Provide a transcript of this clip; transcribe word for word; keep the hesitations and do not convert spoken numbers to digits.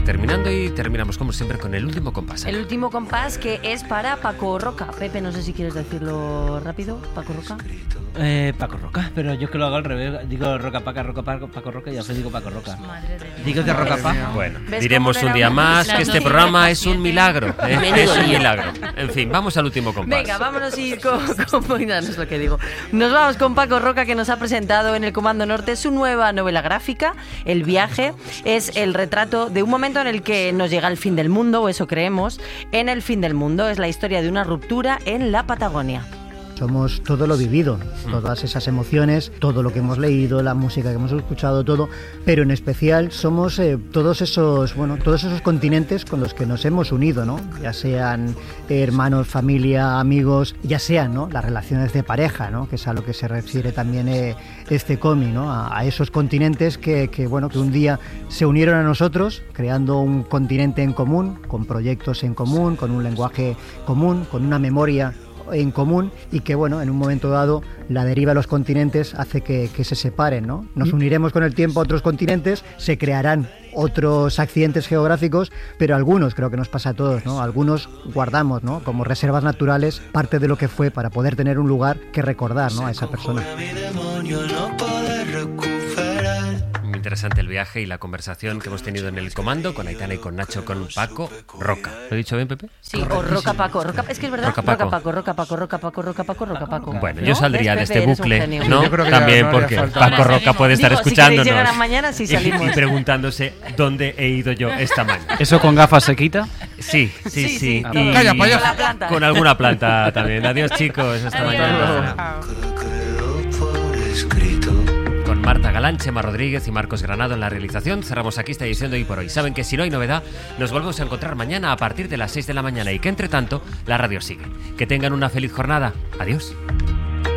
terminando y terminamos como siempre con el último compás. El último compás que es para Paco Roca. Pepe, no sé si quieres decirlo rápido. Paco Roca. Eh, Paco Roca, pero yo que lo hago al revés. Digo Roca Paca, Roca Paco, Paco Roca y ya os digo Paco Roca. Madre de Dios. Digo que Roca Paca. Bueno, diremos un día más que este programa es un milagro. ¿eh? Es un milagro. En fin, vamos al último compás. Venga, vámonos a ir con, con, con no es lo que digo. Nos vamos con Paco Roca, que nos ha presentado en el Comando Norte su nueva novela gráfica, El viaje. Es el retrato de un momento en el que nos llega el fin del mundo, o eso creemos. En el fin del mundo es la historia de una ruptura en la Patagonia. Somos todo lo vivido, todas esas emociones, todo lo que hemos leído, la música que hemos escuchado, todo, pero en especial somos eh, todos esos, bueno, todos esos continentes con los que nos hemos unido, ¿no? Ya sean hermanos, familia, amigos, ya sean, ¿no? Las relaciones de pareja, ¿no? Que es a lo que se refiere también eh, este cómic, ¿no? A, a esos continentes que, que, bueno, que un día se unieron a nosotros, creando un continente en común, con proyectos en común, con un lenguaje común, con una memoria en común, y que bueno, en un momento dado la deriva de los continentes hace que, que se separen, ¿no? Nos uniremos con el tiempo a otros continentes, se crearán otros accidentes geográficos, pero algunos, creo que nos pasa a todos, ¿no? Algunos guardamos, ¿no? Como reservas naturales parte de lo que fue, para poder tener un lugar que recordar, ¿no? A esa persona. Muy interesante el viaje y la conversación que hemos tenido en el Comando con Aitana y con Nacho, con Paco Roca. ¿Lo he dicho bien, Pepe? Sí, o Roca Paco. Roca, es que es verdad. Roca Paco. Roca Paco, Roca Paco, Roca Paco, Roca Paco, Roca Paco. Bueno, ¿no? yo saldría de ¿Ves, este Pepe? bucle, ¿no? ¿no? También no porque faltado. Paco Roca puede estar Digo, escuchándonos si queréis llegar a mañana, sí salimos. y, y preguntándose dónde he ido yo esta mañana. ¿Eso con gafas se quita? Sí, sí, sí. Sí, sí. Y Calla, payaso. Con la planta. con alguna planta también. Adiós, chicos. Hasta Adiós. mañana. Con Marta Galán, Chema Rodríguez y Marcos Granado en la realización, cerramos aquí esta edición de Hoy por Hoy. Saben que si no hay novedad, nos volvemos a encontrar mañana a partir de las seis de la mañana y que entre tanto la radio sigue. Que tengan una feliz jornada. Adiós.